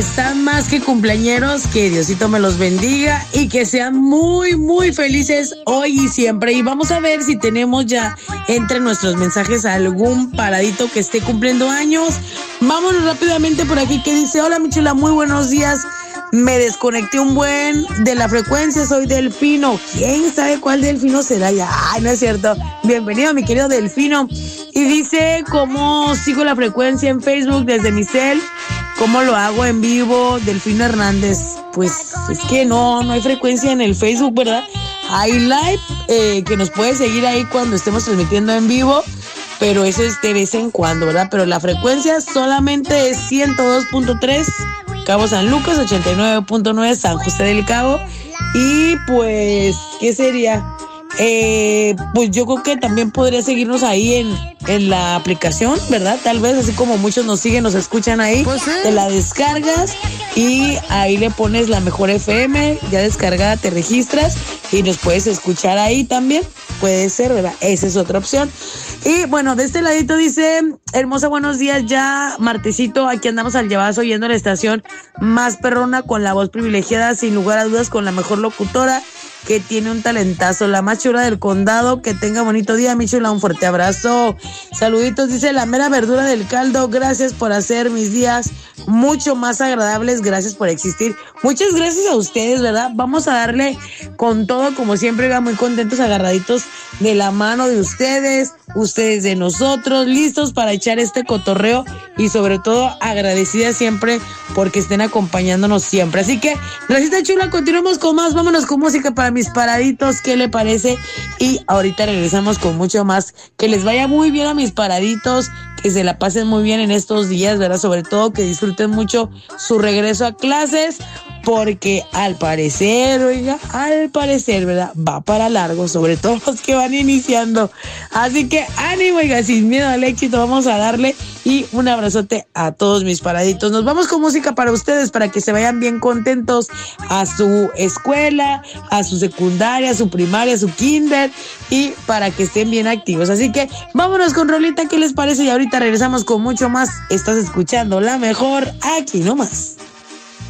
Están más que cumpleañeros, que Diosito me los bendiga y que sean muy, muy felices hoy y siempre. Y vamos a ver si tenemos ya entre nuestros mensajes algún paradito que esté cumpliendo años. Vámonos rápidamente por aquí que dice: hola, mi chula, muy buenos días. Me desconecté un buen de la frecuencia, soy Delfino. ¿Quién sabe cuál Delfino será ya? Ay, no es cierto. Bienvenido, mi querido Delfino. Y dice: ¿cómo sigo la frecuencia en Facebook desde mi cel? ¿Cómo lo hago en vivo? Delfino Hernández. Pues es que no hay frecuencia en el Facebook, ¿verdad? Hay live que nos puede seguir ahí cuando estemos transmitiendo en vivo, pero eso es de vez en cuando, ¿verdad? Pero la frecuencia solamente es 102.3 Cabo San Lucas, 89.9 San José del Cabo. Y pues, ¿qué sería? Pues yo creo que también podría seguirnos ahí en la aplicación, ¿verdad? Tal vez, así como muchos nos siguen, nos escuchan ahí, pues sí. Te la descargas y ahí le pones La Mejor FM, ya descargada, te registras y nos puedes escuchar ahí también. Puede ser, ¿verdad? Esa es otra opción. Y bueno, de este ladito dice: hermosa, buenos días, ya martesito, aquí andamos al llevazo oyendo la estación más perrona, con la voz privilegiada, sin lugar a dudas, con la mejor locutora, que tiene un talentazo, la más chula del condado. Que tenga bonito día, mi chula, un fuerte abrazo. Saluditos, dice: la mera verdura del caldo, gracias por hacer mis días mucho más agradables, gracias por existir. Muchas gracias a ustedes, ¿verdad? Vamos a darle con todo, como siempre, muy contentos, agarraditos de la mano de ustedes, ustedes de nosotros, listos para echar este cotorreo y sobre todo agradecida siempre porque estén acompañándonos siempre. Así que, Racita chula, continuemos con más, vámonos con música para mis paraditos, ¿qué le parece? Y ahorita regresamos con mucho más. Que les vaya muy bien a mis paraditos, que se la pasen muy bien en estos días, ¿verdad? Sobre todo que disfruten mucho su regreso a clases, porque al parecer, ¿verdad? Va para largo, sobre todo los que van iniciando. Así que ánimo, oiga, sin miedo al éxito, vamos a darle. Y un abrazote a todos mis paraditos. Nos vamos con música para ustedes, para que se vayan bien contentos a su escuela, a su secundaria, a su primaria, a su kinder, y para que estén bien activos. Así que vámonos con rolita, ¿qué les parece? Y ahorita regresamos con mucho más. Estás escuchando La Mejor, aquí nomás.